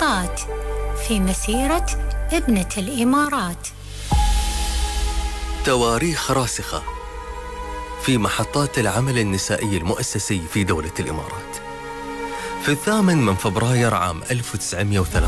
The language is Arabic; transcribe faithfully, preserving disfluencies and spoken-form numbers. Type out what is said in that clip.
محطات في مسيرة ابنة الإمارات. تواريخ راسخة في محطات العمل النسائي المؤسسي في دولة الإمارات. في الثامن من فبراير عام ألف وتسعمائة وثلاثة